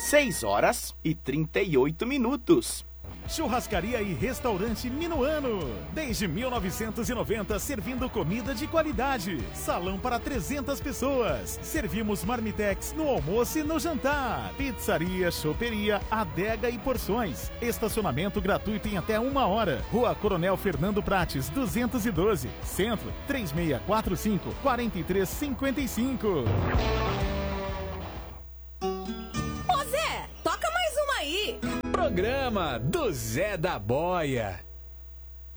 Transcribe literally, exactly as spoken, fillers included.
seis horas e trinta e oito minutos. Churrascaria e Restaurante Minuano. Desde mil novecentos e noventa, servindo comida de qualidade. Salão para trezentas pessoas. Servimos marmitex no almoço e no jantar. Pizzaria, choperia, adega e porções. Estacionamento gratuito em até uma hora. Rua Coronel Fernando Prates, duzentos e doze. Centro, três seis quatro cinco, quatro três cinco cinco. Ô Zé, toca mais uma aí. Programa do Zé da Boia.